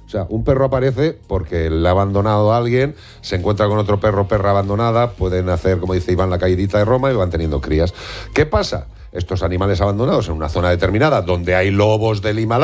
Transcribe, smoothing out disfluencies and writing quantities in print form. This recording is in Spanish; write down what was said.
O sea, un perro aparece porque le ha abandonado a alguien, se encuentra con otro perro o perra abandonada, pueden hacer, como dice Iván, la caidita de Roma y van teniendo crías. ¿Qué pasa? Estos animales abandonados en una zona determinada donde hay lobos del Himalaya